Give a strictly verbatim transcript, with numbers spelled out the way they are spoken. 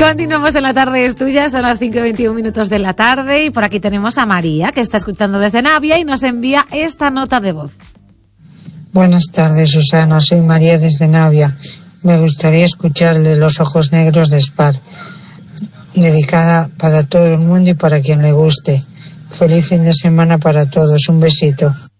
Continuamos en La Tarde es Tuya, son las cinco y veintiún minutos de la tarde y por aquí tenemos a María, que está escuchando desde Navia y nos envía esta nota de voz. Buenas tardes, Susana, soy María desde Navia. Me gustaría escucharle Los ojos negros de Spar, dedicada para todo el mundo y para quien le guste. Feliz fin de semana para todos, un besito.